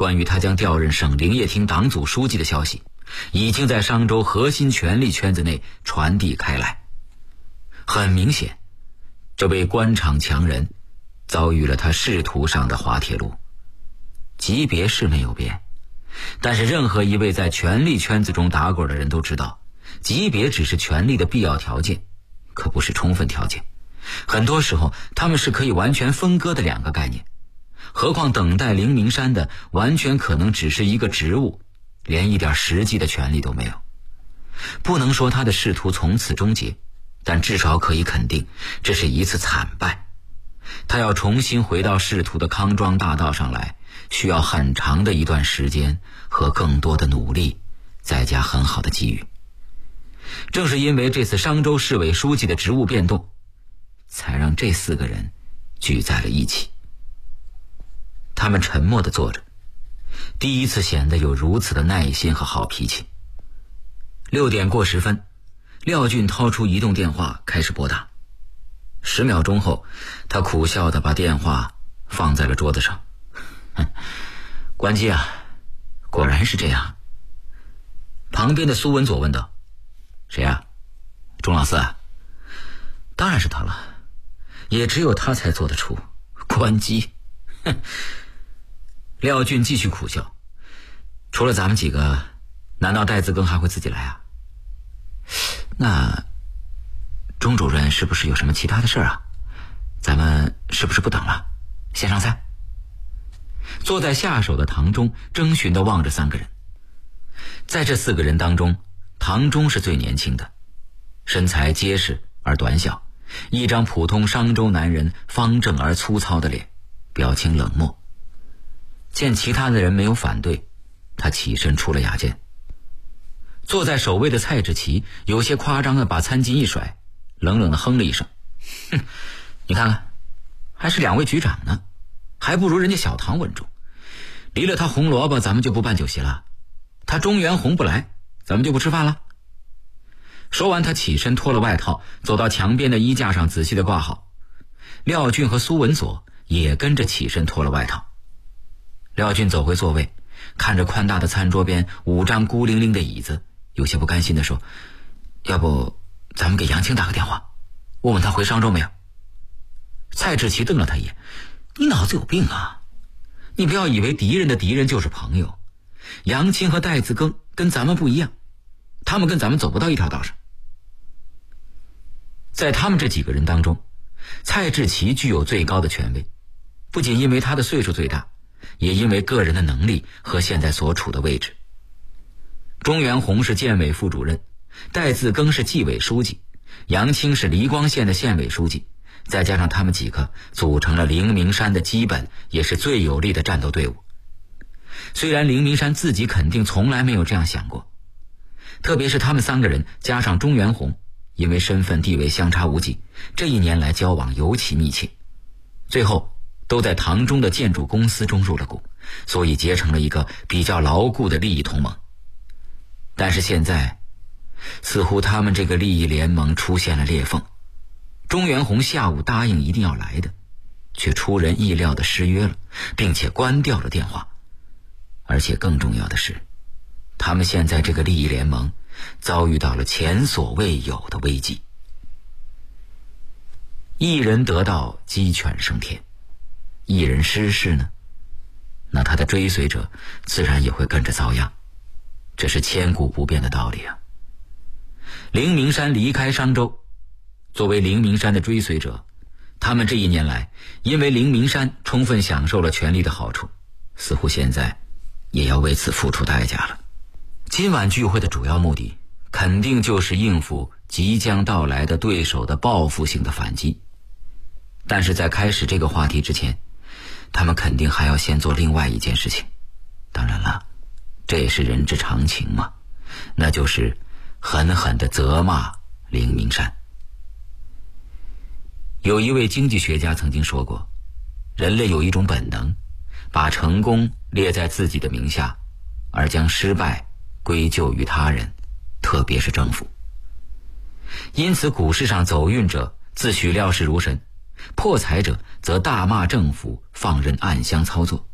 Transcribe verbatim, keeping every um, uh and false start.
关于他将调任省林业厅党组书记的消息已经在商州核心权力圈子内传递开来。很明显，这位官场强人遭遇了他仕途上的滑铁卢。级别是没有变，但是任何一位在权力圈子中打滚的人都知道，级别只是权力的必要条件，可不是充分条件。很多时候他们是可以完全分割的两个概念，何况等待林明山的完全可能只是一个职务，连一点实际的权利都没有。不能说他的仕途从此终结，但至少可以肯定，这是一次惨败。他要重新回到仕途的康庄大道上来，需要很长的一段时间和更多的努力，再加很好的机遇。正是因为这次商州市委书记的职务变动，才让这四个人聚在了一起。他们沉默地坐着，第一次显得有如此的耐心和好脾气。六点过十分，廖俊掏出移动电话开始拨打。十秒钟后，他苦笑地把电话放在了桌子上。关机啊，果然是这样。旁边的苏文佐问道：谁啊？钟老四啊？当然是他了，也只有他才做得出。关机。哼。廖俊继续苦笑，除了咱们几个，难道戴自更还会自己来啊？那钟主任是不是有什么其他的事啊？咱们是不是不等了，先上菜？坐在下手的唐忠征询地望着三个人。在这四个人当中，唐忠是最年轻的，身材结实而短小，一张普通商州男人方正而粗糙的脸，表情冷漠。见其他的人没有反对，他起身出了雅间。坐在首位的蔡志奇有些夸张地把餐巾一甩，冷冷地哼了一声：哼，你看看，还是两位局长呢，还不如人家小唐稳重。离了他红萝卜，咱们就不办酒席了；他中原红不来，咱们就不吃饭了。说完，他起身脱了外套，走到墙边的衣架上仔细地挂好。廖俊和苏文佐也跟着起身脱了外套。廖俊走回座位，看着宽大的餐桌边五张孤零零的椅子，有些不甘心地说：要不咱们给杨青打个电话，问问他回商州没有？蔡志奇瞪了他一眼：你脑子有病啊！你不要以为敌人的敌人就是朋友。杨青和戴自更跟咱们不一样，他们跟咱们走不到一条道上。在他们这几个人当中，蔡志奇具有最高的权威，不仅因为他的岁数最大，也因为个人的能力和现在所处的位置。钟元红是建委副主任，戴自更是纪委书记，杨青是黎光县的县委书记，再加上他们几个组成了灵明山的基本也是最有力的战斗队伍。虽然灵明山自己肯定从来没有这样想过，特别是他们三个人加上钟元红，因为身份地位相差无几，这一年来交往尤其密切，最后都在唐中的建筑公司中入了股，所以结成了一个比较牢固的利益同盟。但是现在似乎他们这个利益联盟出现了裂缝。钟元红下午答应一定要来的，却出人意料的失约了，并且关掉了电话。而且更重要的是，他们现在这个利益联盟遭遇到了前所未有的危机。一人得道，鸡犬升天；一人失势呢，那他的追随者自然也会跟着遭殃，这是千古不变的道理啊。灵明山离开商州，作为灵明山的追随者，他们这一年来因为灵明山充分享受了权力的好处，似乎现在也要为此付出代价了。今晚聚会的主要目的肯定就是应付即将到来的对手的报复性的反击，但是在开始这个话题之前，他们肯定还要先做另外一件事情。当然了，这也是人之常情嘛，那就是狠狠地责骂灵明山。有一位经济学家曾经说过，人类有一种本能，把成功列在自己的名下，而将失败归咎于他人，特别是政府。因此股市上走运者自诩料事如神，破财者则大骂政府放任暗箱操作。